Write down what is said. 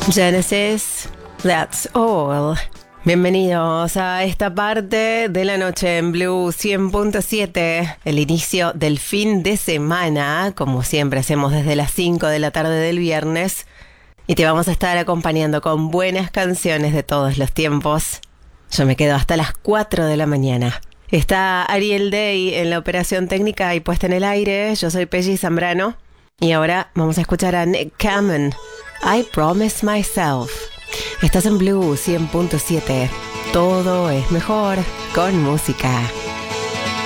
Genesis, That's All. Bienvenidos a esta parte de la noche en Blue 100.7, el inicio del fin de semana, como siempre hacemos desde las 5 de la tarde del viernes, y te vamos a estar acompañando con buenas canciones de todos los tiempos. Yo me quedo hasta las 4 de la mañana. Está Ariel Day en la operación técnica y puesta en el aire. Yo soy Pelli Zambrano y ahora vamos a escuchar a Nick Cannon, I Promise Myself. Estás en Blue 100.7. Todo es mejor con música.